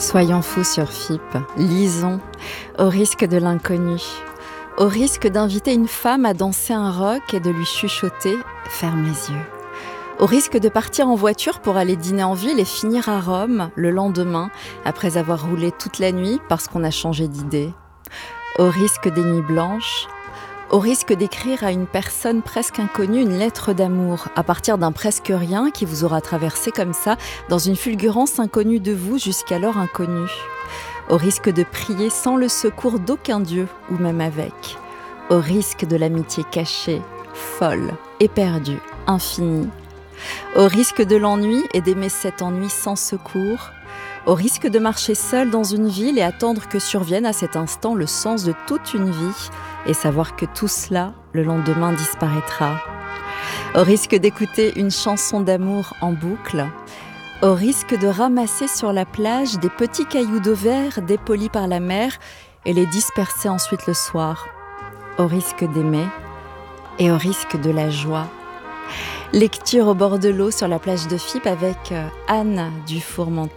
Soyons fous sur FIP, lisons, au risque de l'inconnu, au risque d'inviter une femme à danser un rock et de lui chuchoter « ferme les yeux », au risque de partir en voiture pour aller dîner en ville et finir à Rome le lendemain après avoir roulé toute la nuit parce qu'on a changé d'idée, au risque des nuits blanches, au risque d'écrire à une personne presque inconnue une lettre d'amour à partir d'un presque rien qui vous aura traversé comme ça dans une fulgurance inconnue de vous jusqu'alors inconnue, au risque de prier sans le secours d'aucun dieu ou même avec, au risque de l'amitié cachée, folle, éperdue, infinie, au risque de l'ennui et d'aimer cet ennui sans secours, au risque de marcher seul dans une ville et attendre que survienne à cet instant le sens de toute une vie et savoir que tout cela, le lendemain, disparaîtra. Au risque d'écouter une chanson d'amour en boucle, au risque de ramasser sur la plage des petits cailloux d'eau vert dépolis par la mer et les disperser ensuite le soir, au risque d'aimer et au risque de la joie. Lecture au bord de l'eau sur la plage de FIP avec Anne Dufourmentel.